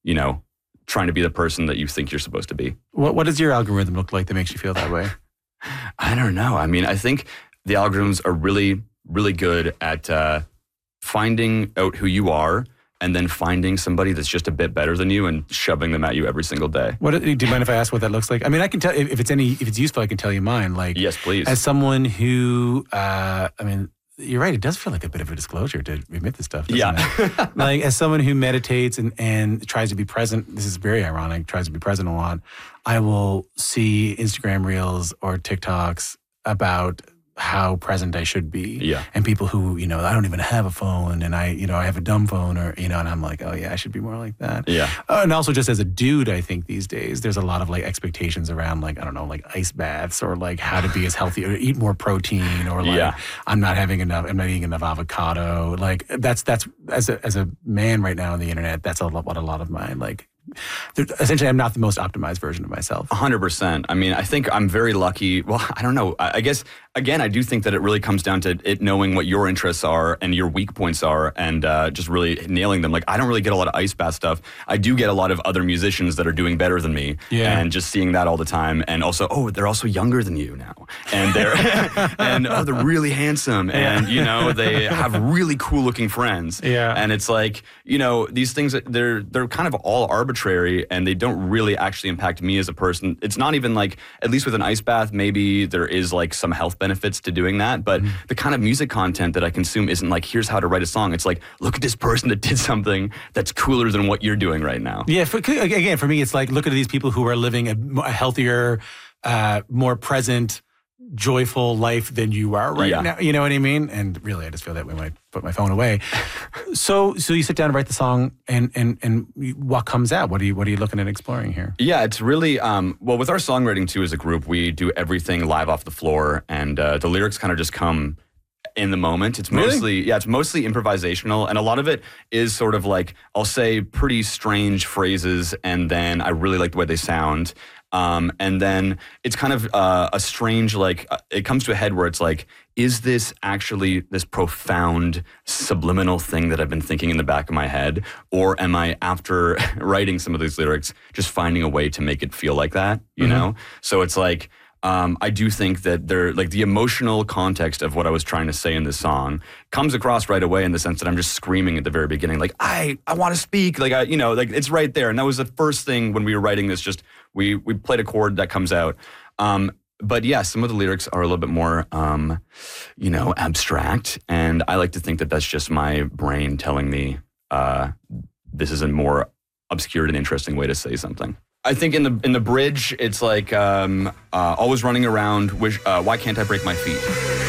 trying to be the person that you think you're supposed to be. What does your algorithm look like that makes you feel that way? I don't know. I mean, I think the algorithms are really, really good at finding out who you are and then finding somebody that's just a bit better than you and shoving them at you every single day. Do you mind if I ask what that looks like? I mean, I can tell if it's useful, I can tell you mine. Like, yes, please. As someone who, you're right. It does feel like a bit of a disclosure to admit this stuff. Doesn't it? Like, as someone who meditates and tries to be present, this is very ironic, tries to be present a lot, I will see Instagram Reels or TikToks about how present I should be. Yeah. And people who, I don't even have a phone and I have a dumb phone and I'm like, oh yeah, I should be more like that. Yeah. And also just as a dude, I think these days there's a lot of like expectations around like, I don't know, like ice baths or like how to be as healthy or eat more protein or like I'm not eating enough avocado. Like that's as a man right now on the internet, that's what a lot of mine like. Essentially, I'm not the most optimized version of myself. 100%. I mean, I think I'm very lucky. Well, I don't know. I guess, again, I do think that it really comes down to it knowing what your interests are and your weak points are and just really nailing them. Like, I don't really get a lot of ice bath stuff. I do get a lot of other musicians that are doing better than me. Yeah. And just seeing that all the time. And also, they're also younger than you now. And they're they're really handsome. And, they have really cool looking friends. Yeah. And it's like, these things, they're kind of all arbitrary and they don't really actually impact me as a person. It's not even like, at least with an ice bath, maybe there is like some health benefits to doing that. But the kind of music content that I consume isn't like, here's how to write a song. It's like, look at this person that did something that's cooler than what you're doing right now. Yeah, for me, it's like, look at these people who are living a healthier, more present, joyful life than you are right now. You know what I mean? And really, I just feel that way when I put my phone away. So you sit down and write the song, and what comes out? What are you looking at exploring here? Yeah, it's really well with our songwriting too. As a group, we do everything live off the floor, and the lyrics kind of just come in the moment. It's mostly it's mostly improvisational, and a lot of it is sort of like, I'll say pretty strange phrases, and then I really like the way they sound. And then it's kind of a strange, like, it comes to a head where it's like, is this actually this profound subliminal thing that I've been thinking in the back of my head? Or am I, after writing some of these lyrics, just finding a way to make it feel like that, you know? So it's like, I do think that the emotional context of what I was trying to say in this song comes across right away in the sense that I'm just screaming at the very beginning, like, I want to speak, like, like it's right there. And that was the first thing when we were writing this, just, we played a chord that comes out. But yeah, some of the lyrics are a little bit more, abstract. And I like to think that that's just my brain telling me this is a more obscure and interesting way to say something. I think in the bridge, it's like always running around, why can't I break my feet?